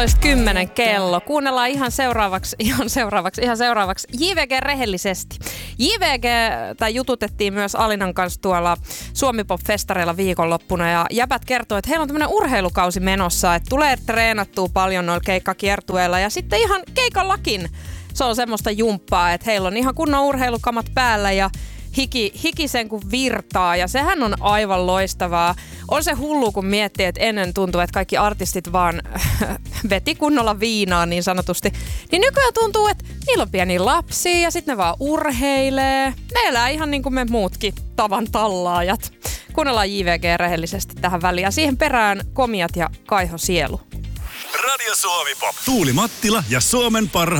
11:10 kello. Kuunnellaan ihan seuraavaksi JVG rehellisesti. JVG jututettiin myös Alinan kanssa tuolla Suomi-pop-festareilla viikonloppuna ja jäbät kertoo, että heillä on tämmöinen urheilukausi menossa, että tulee treenattua paljon noilla keikkakiertueilla ja sitten ihan keikallakin se on semmoista jumppaa, että heillä on ihan kunnon urheilukamat päällä ja hiki sen kun virtaa ja sehän on aivan loistavaa. On se hullu, kun miettii, että ennen tuntui, että kaikki artistit vaan veti kunnolla viinaa niin sanotusti. Niin nykyään tuntuu, että niillä on pieniä lapsia ja sitten ne vaan urheilee. Ne elää ihan niin kuin me muutkin tavan tallaajat. Kuunnellaan JVG rehellisesti tähän väliin ja siihen perään Komiat ja Kaiho Sielu. Radio Suomi Pop. Tuuli Mattila ja Suomen parhaat